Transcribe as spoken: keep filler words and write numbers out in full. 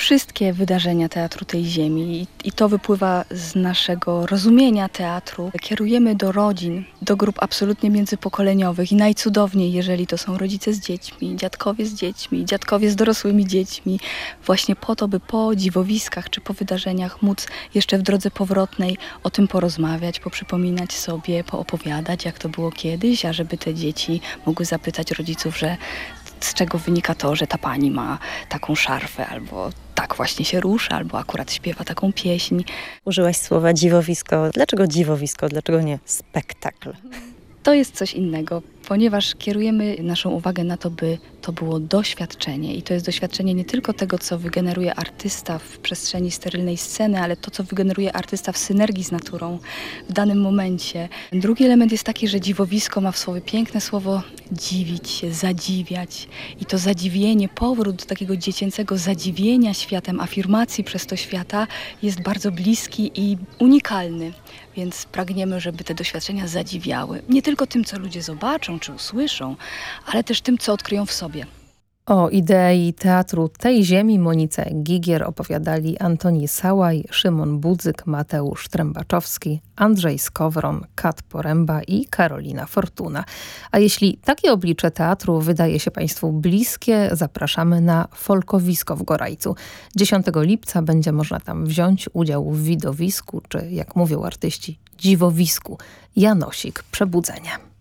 wszystkie wydarzenia Teatru tej Ziemi i, i to wypływa z naszego rozumienia teatru. Kierujemy do rodzin, do grup absolutnie międzypokoleniowych i najcudowniej, jeżeli to są rodzice z dziećmi, dziadkowie z dziećmi, dziadkowie z dorosłymi dziećmi, właśnie po to, by po dziwowiskach czy po wydarzeniach móc jeszcze w drodze powrotnej o tym porozmawiać, poprzypominać sobie, poopowiadać, jak to było kiedyś, a żeby te dzieci mogły zapytać rodziców, że z czego wynika to, że ta pani ma taką szarfę, albo tak właśnie się rusza, albo akurat śpiewa taką pieśń. Użyłaś słowa dziwowisko. Dlaczego dziwowisko? Dlaczego nie spektakl? To jest coś innego, ponieważ kierujemy naszą uwagę na to, by to było doświadczenie. I to jest doświadczenie nie tylko tego, co wygeneruje artysta w przestrzeni sterylnej sceny, ale to, co wygeneruje artysta w synergii z naturą w danym momencie. Drugi element jest taki, że dziwowisko ma w sobie piękne słowo dziwić się, zadziwiać. I to zadziwienie, powrót do takiego dziecięcego zadziwienia światem, afirmacji przez to świata jest bardzo bliski i unikalny. Więc pragniemy, żeby te doświadczenia zadziwiały. Nie tylko tym, co ludzie zobaczą czy usłyszą, ale też tym, co odkryją w sobie. O idei Teatru tej Ziemi Monice Gigier opowiadali Antoni Sałaj, Szymon Budzyk, Mateusz Trębaczowski, Andrzej Skowron, Kat Poręba i Karolina Fortuna. A jeśli takie oblicze teatru wydaje się Państwu bliskie, zapraszamy na Folkowisko w Gorajcu. dziesiątego lipca będzie można tam wziąć udział w widowisku, czy jak mówią artyści, dziwowisku. Janosik Przebudzenie.